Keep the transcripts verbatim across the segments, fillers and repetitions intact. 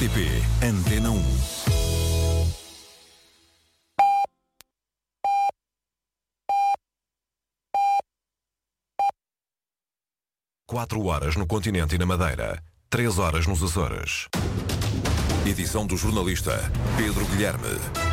T P Antena um. Quatro horas no continente e na Madeira. Três horas nos Açores. Edição do jornalista Pedro Guilherme.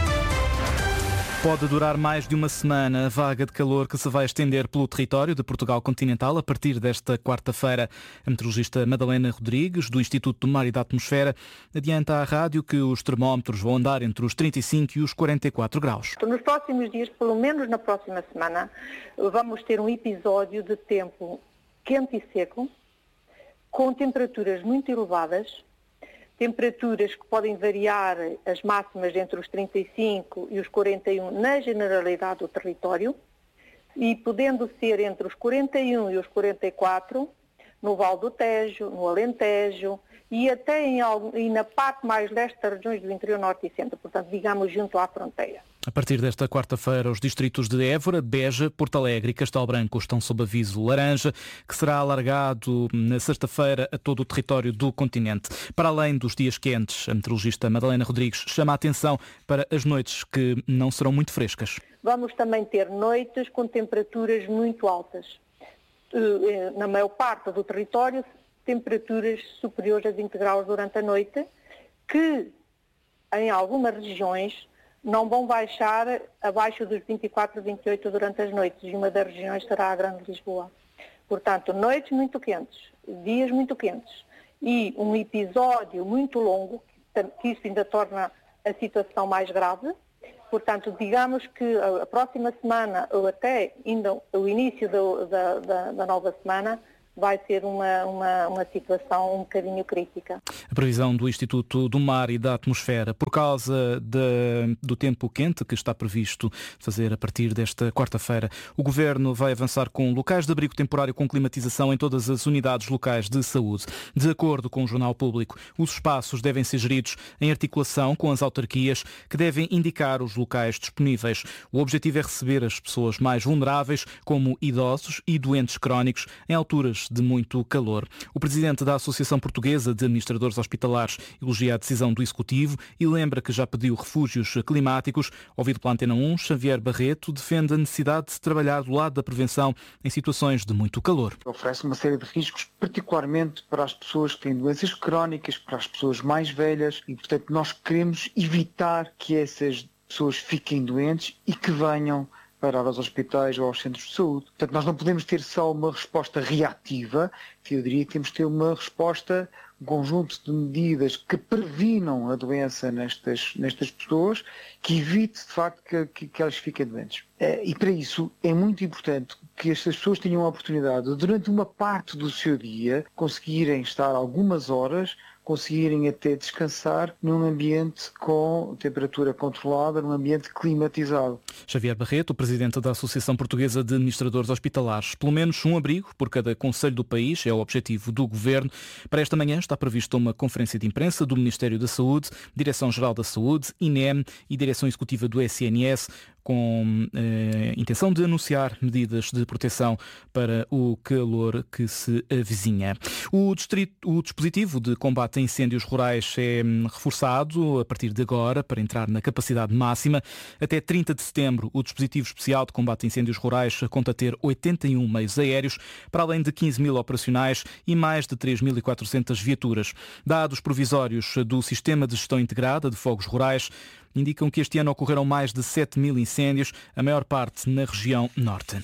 Pode durar mais de uma semana a vaga de calor que se vai estender pelo território de Portugal continental a partir desta quarta-feira. A meteorologista Madalena Rodrigues, do Instituto do Mar e da Atmosfera, adianta à rádio que os termómetros vão andar entre os trinta e cinco e os quarenta e quatro graus. Nos próximos dias, pelo menos na próxima semana, vamos ter um episódio de tempo quente e seco, com temperaturas muito elevadas, temperaturas que podem variar as máximas entre os trinta e cinco e os quarenta e um na generalidade do território e podendo ser entre os quarenta e um e os quarenta e quatro no Vale do Tejo, no Alentejo e até em, e na parte mais leste das regiões do interior norte e centro, portanto, digamos, junto à fronteira. A partir desta quarta-feira, os distritos de Évora, Beja, Porto Alegre e Castelo Branco estão sob aviso laranja, que será alargado na sexta-feira a todo o território do continente. Para além dos dias quentes, a meteorologista Madalena Rodrigues chama a atenção para as noites que não serão muito frescas. Vamos também ter noites com temperaturas muito altas. Na maior parte do território, temperaturas superiores a vinte graus durante a noite, que em algumas regiões não vão baixar abaixo dos vinte e quatro, vinte e oito durante as noites, e uma das regiões será a Grande Lisboa. Portanto, noites muito quentes, dias muito quentes e um episódio muito longo, que isso ainda torna a situação mais grave. Portanto, digamos que a próxima semana, ou até ainda o início do, da, da, da nova semana, vai ser uma, uma, uma situação um bocadinho crítica. A previsão do Instituto do Mar e da Atmosfera, por causa de, do tempo quente que está previsto fazer a partir desta quarta-feira, o Governo vai avançar com locais de abrigo temporário com climatização em todas as unidades locais de saúde. De acordo com o Jornal Público, os espaços devem ser geridos em articulação com as autarquias, que devem indicar os locais disponíveis. O objetivo é receber as pessoas mais vulneráveis, como idosos e doentes crónicos, em alturas de muito calor. O presidente da Associação Portuguesa de Administradores Hospitalares elogia a decisão do Executivo e lembra que já pediu refúgios climáticos. Ouvido pela Antena um, Xavier Barreto defende a necessidade de se trabalhar do lado da prevenção em situações de muito calor. Oferece uma série de riscos, particularmente para as pessoas que têm doenças crónicas, para as pessoas mais velhas e, portanto, nós queremos evitar que essas pessoas fiquem doentes e que venham parar aos hospitais ou aos centros de saúde. Portanto, nós não podemos ter só uma resposta reativa, eu diria que temos de ter uma resposta, um conjunto de medidas que previnam a doença nestas, nestas pessoas, que evite, de facto, que, que, que elas fiquem doentes. E para isso é muito importante que estas pessoas tenham a oportunidade de, durante uma parte do seu dia, conseguirem estar algumas horas, conseguirem até descansar num ambiente com temperatura controlada, num ambiente climatizado. Xavier Barreto, presidente da Associação Portuguesa de Administradores Hospitalares. Pelo menos um abrigo por cada concelho do país é o objetivo do Governo. Para esta manhã está prevista uma conferência de imprensa do Ministério da Saúde, Direção-Geral da Saúde, I N E M e Direção Executiva do S N S, com eh, intenção de anunciar medidas de proteção para o calor que se avizinha. O, distrito, o dispositivo de combate a incêndios rurais é reforçado a partir de agora para entrar na capacidade máxima. Até trinta de setembro, o dispositivo especial de combate a incêndios rurais conta ter oitenta e um meios aéreos, para além de quinze mil operacionais e mais de três mil e quatrocentas viaturas. Dados provisórios do Sistema de Gestão Integrada de Fogos Rurais indicam que este ano ocorreram mais de sete mil incêndios, a maior parte na região norte.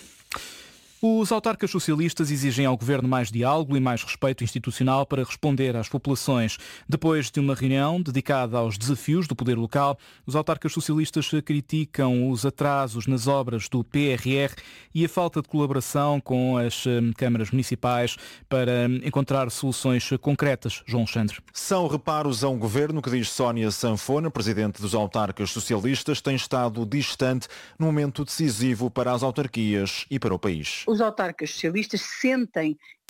Os autarcas socialistas exigem ao Governo mais diálogo e mais respeito institucional para responder às populações. Depois de uma reunião dedicada aos desafios do poder local, os autarcas socialistas criticam os atrasos nas obras do P R R e a falta de colaboração com as câmaras municipais para encontrar soluções concretas. João Alexandre. São reparos a um Governo que, diz Sónia Sanfona, presidente dos autarcas socialistas, tem estado distante num momento decisivo para as autarquias e para o país. Os autarcas socialistas sentem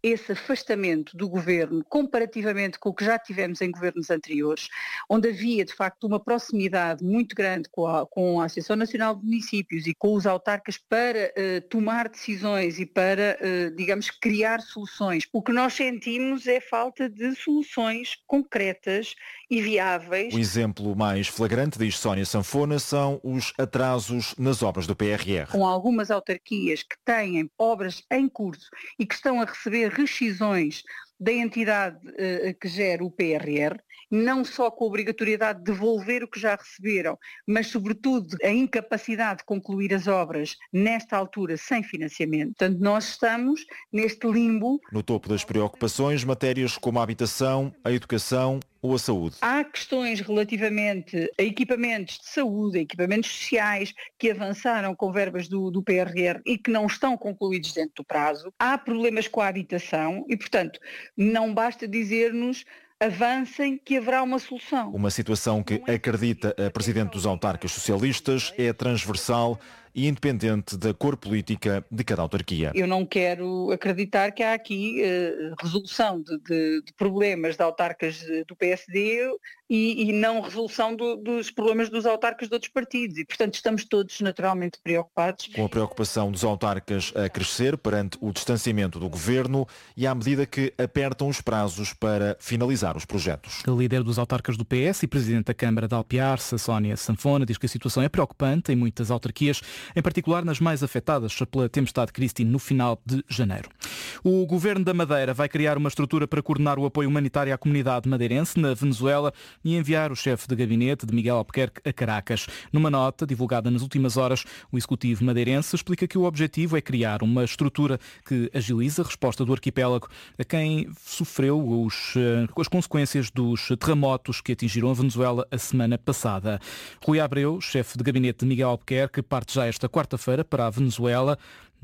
esse afastamento do governo comparativamente com o que já tivemos em governos anteriores, onde havia de facto uma proximidade muito grande com a, com a Associação Nacional de Municípios e com os autarcas para uh, tomar decisões e para, uh, digamos, criar soluções. O que nós sentimos é falta de soluções concretas e viáveis. O exemplo mais flagrante, diz Sónia Sanfona, são os atrasos nas obras do P R R. Com algumas autarquias que têm obras em curso e que estão a receber rescisões da entidade uh, que gera o P R R, não só com a obrigatoriedade de devolver o que já receberam, mas sobretudo a incapacidade de concluir as obras nesta altura sem financiamento. Portanto, nós estamos neste limbo. No topo das preocupações, matérias como a habitação, a educação ou a saúde. Há questões relativamente a equipamentos de saúde, a equipamentos sociais, que avançaram com verbas do, do P R R e que não estão concluídos dentro do prazo. Há problemas com a habitação e, portanto, não basta dizer-nos avancem que haverá uma solução. Uma situação que, acredita a Presidente dos Autarcas Socialistas, é transversal e independente da cor política de cada autarquia. Eu não quero acreditar que há aqui uh, resolução de, de, de problemas de autarcas do P S D e, e não resolução do, dos problemas dos autarcas de outros partidos. E, portanto, estamos todos naturalmente preocupados. Com a preocupação dos autarcas a crescer perante o distanciamento do governo e à medida que apertam os prazos para finalizar os projetos. A líder dos autarcas do P S e presidente da Câmara de Alpiarça, Sónia Sanfona, diz que a situação é preocupante em muitas autarquias, em particular nas mais afetadas pela tempestade Christine no final de janeiro. O Governo da Madeira vai criar uma estrutura para coordenar o apoio humanitário à comunidade madeirense na Venezuela e enviar o chefe de gabinete de Miguel Albuquerque a Caracas. Numa nota divulgada nas últimas horas, o executivo madeirense explica que o objetivo é criar uma estrutura que agilize a resposta do arquipélago a quem sofreu os, as consequências dos terremotos que atingiram a Venezuela a semana passada. Rui Abreu, chefe de gabinete de Miguel Albuquerque, parte já esta quarta-feira para a Venezuela.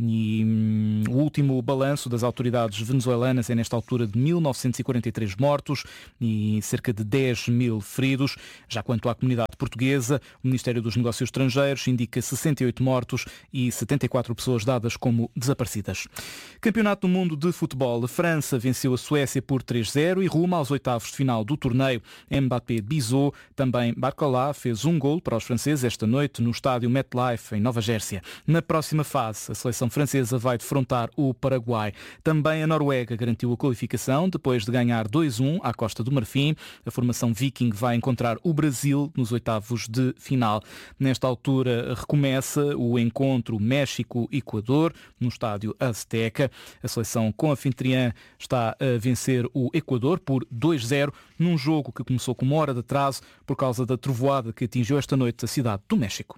E hum, o último balanço das autoridades venezuelanas é nesta altura de mil novecentos e quarenta e três mortos e cerca de dez mil feridos. Já quanto à comunidade portuguesa, o Ministério dos Negócios Estrangeiros indica sessenta e oito mortos e setenta e quatro pessoas dadas como desaparecidas. Campeonato do Mundo de Futebol. A França venceu a Suécia por três a zero e rumo aos oitavos de final do torneio. Mbappé bisou, também Barcola fez um gol para os franceses esta noite no estádio MetLife, em Nova Jersey. Na próxima fase, a seleção francesa vai defrontar o Paraguai. Também a Noruega garantiu a qualificação depois de ganhar dois a um à Costa do Marfim. A formação Viking vai encontrar o Brasil nos oitavos de final. Nesta altura recomeça o encontro México-Equador no estádio Azteca. A seleção com anfitriã está a vencer o Equador por dois a zero num jogo que começou com uma hora de atraso por causa da trovoada que atingiu esta noite a cidade do México.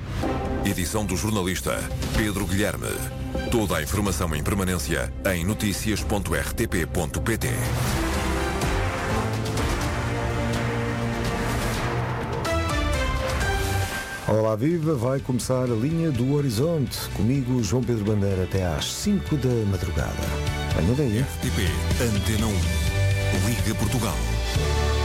Edição do jornalista Pedro Guilherme. Toda a informação em permanência em notícias ponto r t p ponto p t. Olá viva, vai começar a linha do Horizonte. Comigo, João Pedro Bandeira, até às cinco da madrugada. Venha daí. R T P Antena um. Liga Portugal.